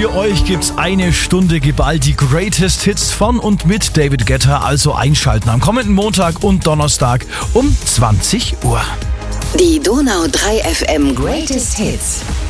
Für euch gibt's eine Stunde geballt die Greatest Hits von und mit David Guetta, also einschalten am kommenden Montag und Donnerstag um 20 Uhr. Die Donau 3 FM Greatest Hits.